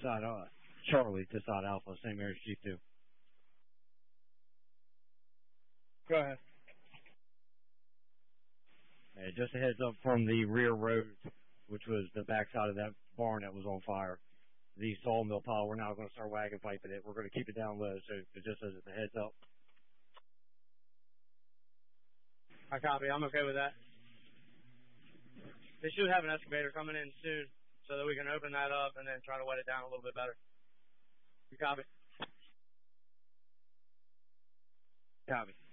side Charlie to side Alpha, St. Mary's G2. Go ahead. Hey, just a heads up from the rear road, which was the backside of that barn that was on fire. The sawmill pile, we're now going to start wagon piping it. We're going to keep it down low, so just as a heads up. I copy. I'm okay with that. They should have an excavator coming in soon so that we can open that up and then try to wet it down a little bit better. You copy? Copy.